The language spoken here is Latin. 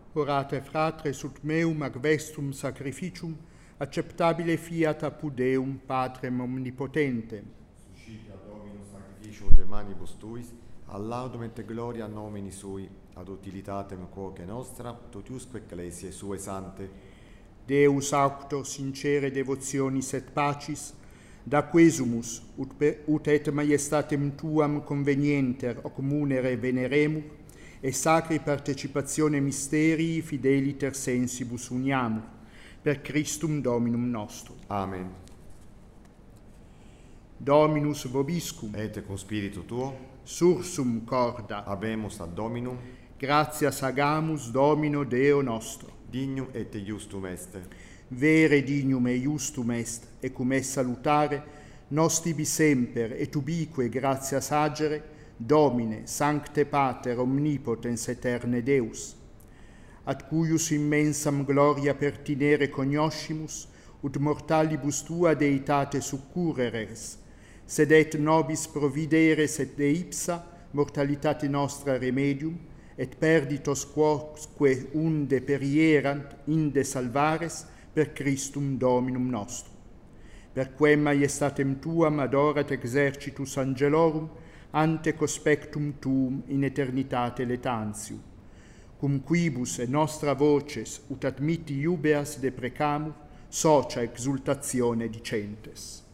Orate fratres ut meum ac vestum sacrificium, acceptabile fiat apud Deum Patrem omnipotentem. Suscita Dominus sacrificium de manibus tuis, ad laudum et gloria nomini sui, ad utilitatem quoque nostra, totiusque ecclesiae sue sante. Deus auctor sincere devotionis et pacis, da quesumus ut et maiestatem tuam convenienter o communere veneremur, e sacri partecipatione mysterii fideliter sensibus uniamur, per Christum Dominum nostrum. Amen. Dominus vobiscum, Et cum spiritu tuo, sursum corda, habemus ad Dominum, gratias agamus Domino Deo nostro. dignum et iustum est. Vere dignum e iustum est, e cum est salutare, nos tibi semper et ubique gratias agere, Domine, Sancte Pater, omnipotens aeterne Deus, ad cuius immensam gloria pertinere cognoscimus, ut mortalibus tua deitate succureres, sed et nobis provideres et de ipsa mortalitate nostra remedium, et perditos quoque unde perierant inde salvares per Christum Dominum nostrum. Per quem maiestatem tuam adorat exercitus angelorum, ante cospectum tuum in eternitate letantium, cum quibus e nostra voces ut admitti iubeas deprecamur, socia exultatione dicentes.